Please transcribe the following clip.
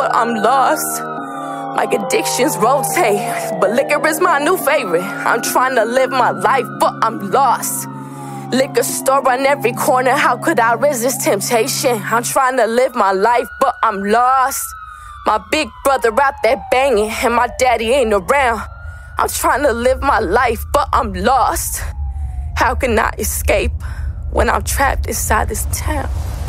but I'm lost. My addictions rotate, but liquor is my new favorite. I'm trying to live my life, but I'm lost. Liquor store on every corner, how could I resist temptation? I'm trying to live my life, but I'm lost. My big brother out there banging, and my daddy ain't around. I'm trying to live my life, but I'm lost. How can I escape when I'm trapped inside this town?